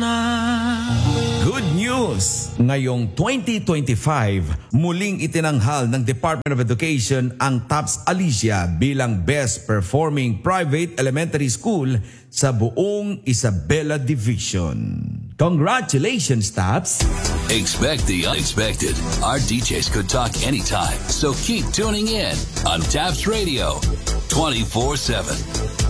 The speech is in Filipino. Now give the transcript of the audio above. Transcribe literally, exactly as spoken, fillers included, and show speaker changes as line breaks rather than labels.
na.
Good news! Ngayong twenty twenty-five, muling itinanghal ng Department of Education ang TAPS Alicia bilang Best Performing Private Elementary School sa buong Isabela Division. Congratulations, TAPS!
Expect the unexpected. Our D Js could talk anytime, so keep tuning in on TAPS Radio twenty-four seven.